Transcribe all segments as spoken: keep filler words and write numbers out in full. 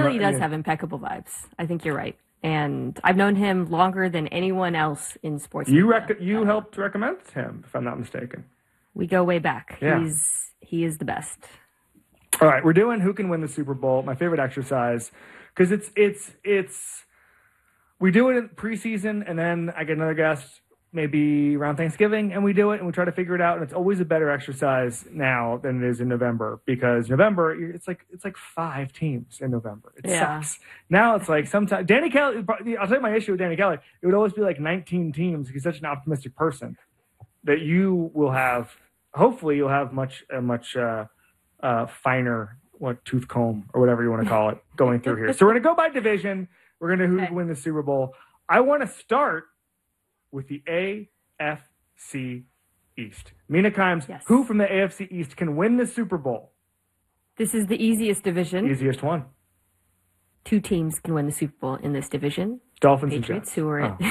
really does yeah. have impeccable vibes. I think you're right. And I've known him longer than anyone else in sports. You media. rec- you Uh, helped recommend him, if I'm not mistaken. We go way back. Yeah. He's he is the best. All right, we're doing who can win the Super Bowl. My favorite exercise, because it's it's it's we do it in preseason, and then I get another guest maybe around Thanksgiving, and we do it and we try to figure it out. And it's always a better exercise now than it is in November, because November it's like it's like five teams in November. It Yeah. sucks. Now it's like sometimes Danny Kelly. I'll tell you my issue with Danny Kelly. It would always be like nineteen teams. He's such an optimistic person that you will have. Hopefully, you'll have much a much uh, uh, finer what tooth comb or whatever you want to call it going through here. So we're gonna go by division. We're gonna who Okay. win the Super Bowl. I want to start with the A F C East. Mina Kimes, Yes. who from the A F C East can win the Super Bowl? This is the easiest division. Easiest one. Two teams can win the Super Bowl in this division. Dolphins Patriots, and Jets. who are Oh.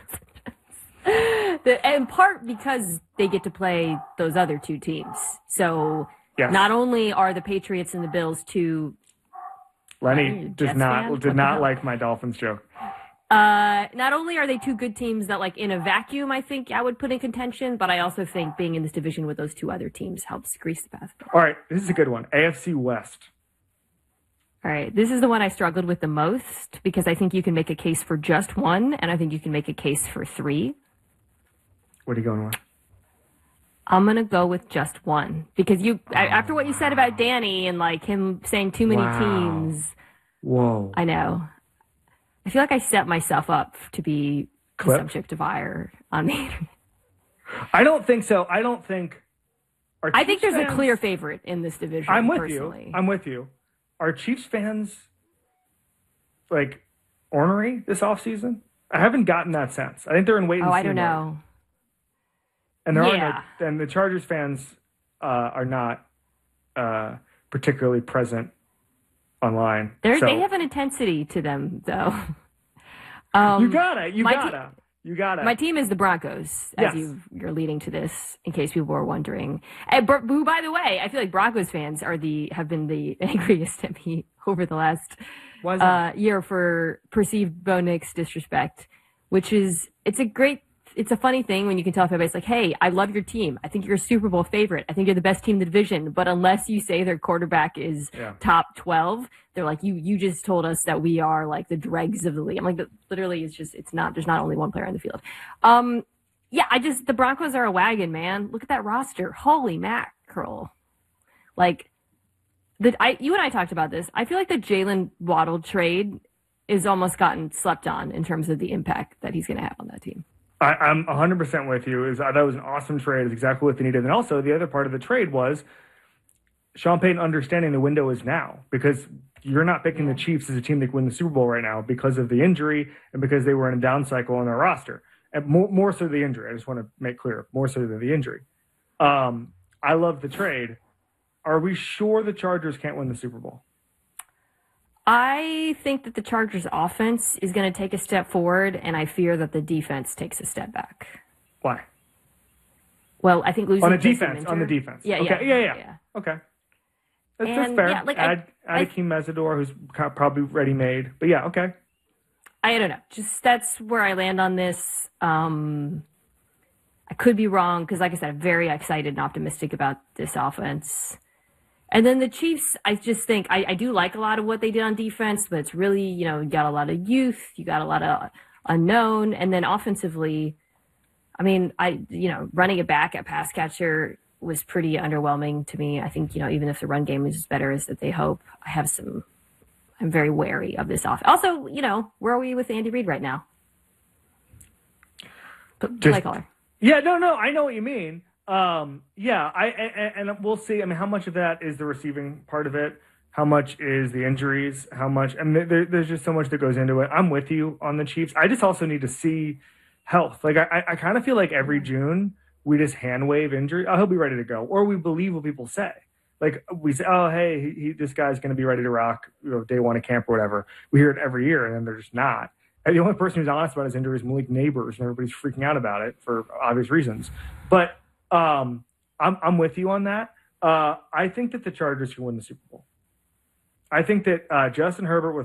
the, in part because they get to play those other two teams. So Yes. not only are the Patriots and the Bills two, Lenny Jets does fan? not What did the not hell? like my Dolphins joke. uh, not only are they two good teams that, like, in a vacuum, I think I would put in contention, but I also think being in this division with those two other teams helps grease the path. All right, this is a good one. A F C West. All right, this is the one I struggled with the most because I think you can make a case for just one, and I think you can make a case for three. What are you going with? I'm going to go with just one because you, I after what you said about Danny and like him saying too many Wow. teams, Whoa. I know. I feel like I set myself up to be the Clip? subject of ire on me. I don't think so. I don't think. Are I think Chiefs there's a fans- clear favorite in this division. I'm with personally. you. I'm with you. Are Chiefs fans like ornery this offseason? I haven't gotten that sense. I think they're in wait and Oh, see I don't mode. know. And there Yeah. are no, and the Chargers fans uh, are not uh, particularly present online. They're, So they have an intensity to them, though. um, you gotta, you my te- gotta, you gotta. My team is the Broncos, as Yes. you, you're leading to this, in case people are wondering. And, Br- who, by the way, I feel like Broncos fans are the have been the angriest at me over the last Why is that? uh, year for perceived Bo Nix disrespect, which is it's a great. It's a funny thing when you can tell if everybody's like, hey, I love your team. I think you're a Super Bowl favorite. I think you're the best team in the division. But unless you say their quarterback is Yeah. top twelve, they're like, you you just told us that we are like the dregs of the league. I'm like, the, literally, it's just, it's not, there's not only one player on the field. Um, yeah, I just, the Broncos are a wagon, man. Look at that roster. Holy mackerel. Like, the, I, you and I talked about this. I feel like the Jalen Waddle trade is almost gotten slept on in terms of the impact that he's going to have on that team. I, I'm one hundred percent with you. Is that was an awesome trade. It's exactly what they needed. And also, the other part of the trade was Sean Payton understanding the window is now, because you're not picking the Chiefs as a team that can win the Super Bowl right now because of the injury and because they were in a down cycle on their roster. And more, more so the injury. I just want to make clear, more so than the injury. Um, I love the trade. Are we sure the Chargers can't win the Super Bowl? I think that the Chargers offense is going to take a step forward, and I fear that the defense takes a step back. Why? Well, I think losing On the Jason defense. On the Minter- defense. Yeah, okay. yeah, yeah, yeah, Okay. That's, that's And, fair. yeah, like, I- add add I- Akeem Mesidor, who's kind of probably ready-made. But yeah, okay. I don't know. Just that's where I land on this. Um, I could be wrong because, like I said, I'm very excited and optimistic about this offense. And then the Chiefs, I just think I, I do like a lot of what they did on defense, but it's really, you know, you got a lot of youth, you got a lot of unknown, and then offensively, I mean, I you know, running it back at pass catcher was pretty underwhelming to me. I think, you know, even if the run game is as better as that they hope, I have some. I'm very wary of this offense. Also, you know, where are we with Andy Reid right now? P- Just- Play caller. Yeah, no, no, I know what you mean. Um, yeah, I and, and we'll see. I mean, how much of that is the receiving part of it? How much is the injuries? How much? And there, there's just so much that goes into it. I'm with you on the Chiefs. I just also need to see health. Like I, I kind of feel like every June we just hand wave injury. Oh, he'll be ready to go, or we believe what people say. Like we say, oh, hey, he, he, this guy's going to be ready to rock, you know, day one of camp or whatever. We hear it every year, and then they're just not. And the only person who's honest about his injury is Malik Neighbors, and everybody's freaking out about it for obvious reasons. But um, I'm I'm with you on that. Uh, I think that the Chargers can win the Super Bowl. I think that uh, Justin Herbert with